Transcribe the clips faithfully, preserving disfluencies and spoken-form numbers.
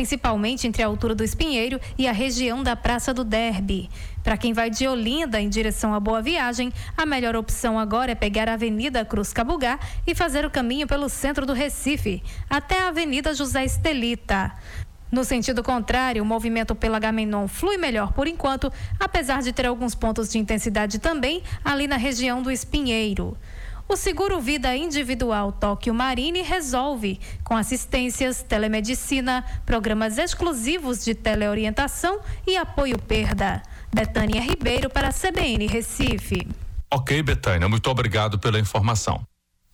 principalmente entre a altura do Espinheiro e a região da Praça do Derby. Para quem vai de Olinda em direção à Boa Viagem, a melhor opção agora é pegar a Avenida Cruz Cabugá e fazer o caminho pelo centro do Recife, até a Avenida José Estelita. No sentido contrário, o movimento pela Agamenon flui melhor por enquanto, apesar de ter alguns pontos de intensidade também ali na região do Espinheiro. O Seguro Vida Individual Tóquio Marine resolve, com assistências, telemedicina, programas exclusivos de teleorientação e apoio perda. Betânia Ribeiro para a C B N Recife. Ok, Betânia, muito obrigado pela informação.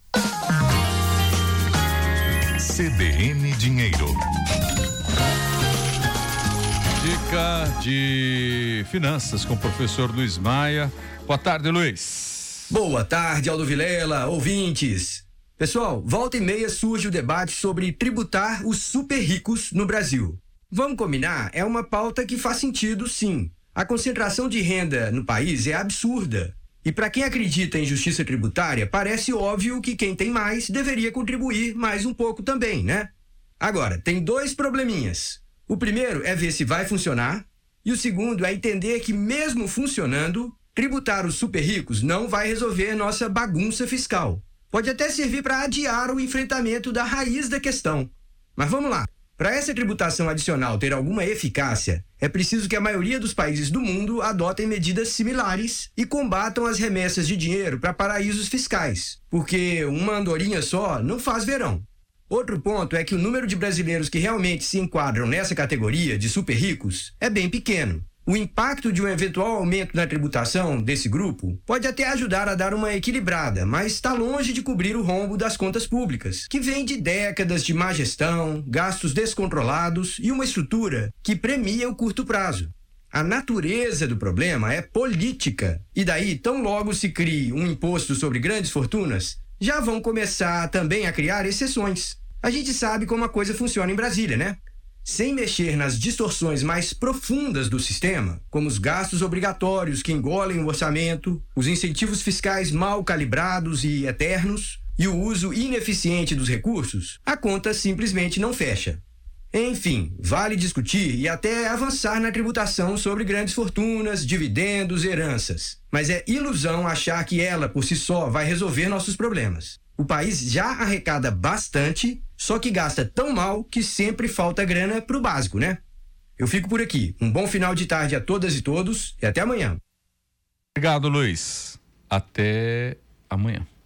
C B N Dinheiro. Dica de finanças com o professor Luiz Maia. Boa tarde, Luiz. Boa tarde, Aldo Vilela, ouvintes. Pessoal, volta e meia surge o debate sobre tributar os super ricos no Brasil. Vamos combinar? É uma pauta que faz sentido, sim. A concentração de renda no país é absurda. E para quem acredita em justiça tributária, parece óbvio que quem tem mais deveria contribuir mais um pouco também, né? Agora, tem dois probleminhas. O primeiro é ver se vai funcionar, e o segundo é entender que, mesmo funcionando, tributar os super ricos não vai resolver nossa bagunça fiscal. Pode até servir para adiar o enfrentamento da raiz da questão. Mas vamos lá. Para essa tributação adicional ter alguma eficácia, é preciso que a maioria dos países do mundo adotem medidas similares e combatam as remessas de dinheiro para paraísos fiscais, porque uma andorinha só não faz verão. Outro ponto é que o número de brasileiros que realmente se enquadram nessa categoria de super ricos é bem pequeno. O impacto de um eventual aumento na tributação desse grupo pode até ajudar a dar uma equilibrada, mas está longe de cobrir o rombo das contas públicas, que vem de décadas de má gestão, gastos descontrolados e uma estrutura que premia o curto prazo. A natureza do problema é política, e daí, tão logo se crie um imposto sobre grandes fortunas, já vão começar também a criar exceções. A gente sabe como a coisa funciona em Brasília, né? Sem mexer nas distorções mais profundas do sistema, como os gastos obrigatórios que engolem o orçamento, os incentivos fiscais mal calibrados e eternos e o uso ineficiente dos recursos, a conta simplesmente não fecha. Enfim, vale discutir e até avançar na tributação sobre grandes fortunas, dividendos e heranças. Mas é ilusão achar que ela, por si só, vai resolver nossos problemas. O país já arrecada bastante, só que gasta tão mal que sempre falta grana pro básico, né? Eu fico por aqui. Um bom final de tarde a todas e todos e até amanhã. Obrigado, Luiz. Até amanhã.